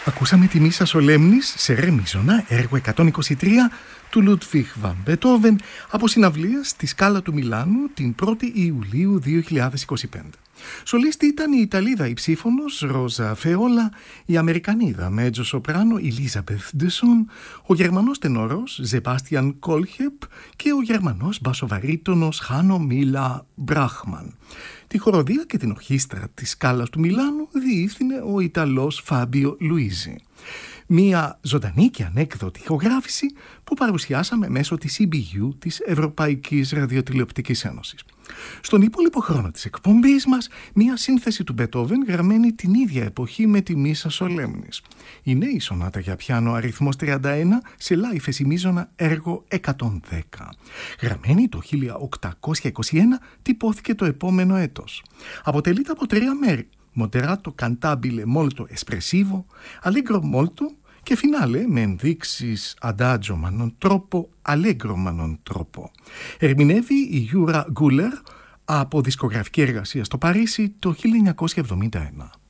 Ακούσαμε τη Μίσα Σολέμνης σε ρε μίζωνα, έργο 123 του Λούντβιχ βαν Μπετόβεν από συναυλία στη Σκάλα του Μιλάνου την 1η Ιουλίου 2025. Σολίστη ήταν η Ιταλίδα υψήφωνος Ρόζα Φεόλα, η Αμερικανίδα μέτζο σοπράνο Ελίζαμπεθ Ντεσόν, ο Γερμανός τενόρος Ζεμπάστιαν Κόλχεπ και ο Γερμανός μπασοβαρίτονος Χάνο Μίλα Μπράχμαν. Τη χοροδία και την ορχήστρα της Σκάλας του Μιλάνου διεύθυνε ο Ιταλός Φάμπιο Λουίζι. Μία ζωντανή και ανέκδοτη ηχογράφηση που παρουσιάσαμε μέσω της EBU, της Ευρωπαϊκής Ραδιοτηλεοπτικής Ένωσης. Στον υπόλοιπο χρόνο της εκπομπής μας, μία σύνθεση του Μπετόβεν γραμμένη την ίδια εποχή με τη Μίσα Σολέμνης. Είναι η σονάτα για πιάνο αριθμός 31 σε λα ηφαισιμίζωνα έργο 110. Γραμμένη το 1821, τυπώθηκε το επόμενο έτος. Αποτελείται από 3 μέρη. Moderato cantabile molto espressivo, allegro molto και φινάλε με ενδείξεις adagio ma non troppo, allegro ma non troppo. Ερμηνεύει η Γιούρα Γκούλερ από δισκογραφική εργασία στο Παρίσι το 1971.